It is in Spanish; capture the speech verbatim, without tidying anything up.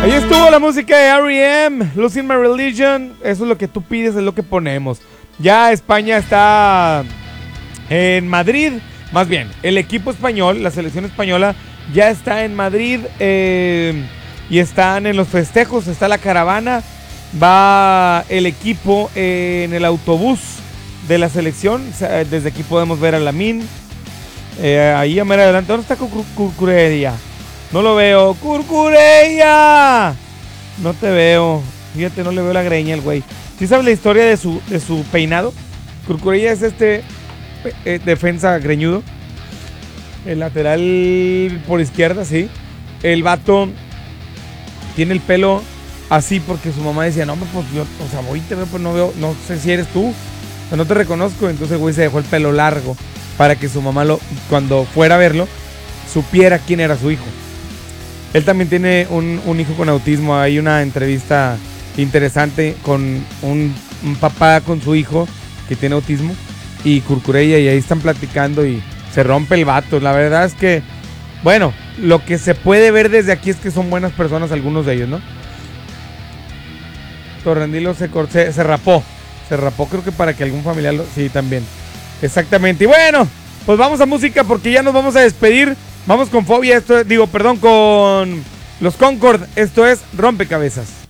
Ahí estuvo la música de R E M, Losing My Religion. Eso es lo que tú pides, es lo que ponemos. Ya España está en Madrid. Más bien, el equipo español, la selección española, ya está en Madrid eh, y están en los festejos, está la caravana. Va el equipo eh, en el autobús de la selección. Desde aquí podemos ver a Lamine. Eh, ahí a mera adelante. ¿Dónde está Cucurella? No lo veo. ¡Cucurella! No te veo. Fíjate, no le veo la greña al güey. ¿Sí sabes la historia de su, de su peinado? Cucurella es este eh, defensa greñudo. El lateral por izquierda, sí. El vato tiene el pelo así porque su mamá decía, no, pues yo, o sea, voy y te veo, pues no veo, no sé si eres tú. O sea, no te reconozco. Entonces el güey se dejó el pelo largo para que su mamá, lo, cuando fuera a verlo, supiera quién era su hijo. Él también tiene un, un hijo con autismo. Hay una entrevista interesante con un, un papá con su hijo que tiene autismo y Cucurella, y ahí están platicando y se rompe el vato. La verdad es que, bueno, lo que se puede ver desde aquí es que son buenas personas algunos de ellos, ¿no? Torrendilo se, se, se rapó. Se rapó, creo que para que algún familiar lo... Sí, también. Exactamente. Y bueno, pues vamos a música porque ya nos vamos a despedir. Vamos con Fobia, esto es, digo, perdón, con los Concord. Esto es Rompecabezas.